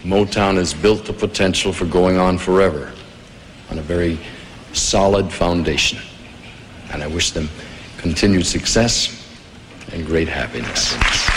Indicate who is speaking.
Speaker 1: Motown has built the potential for going on forever on a very solid foundation. And I wish them continued success and great happiness.